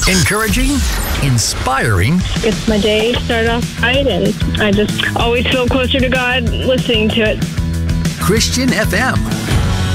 Encouraging, inspiring. Gets my day started off right, and I just always feel closer to God listening to it. Christian FM.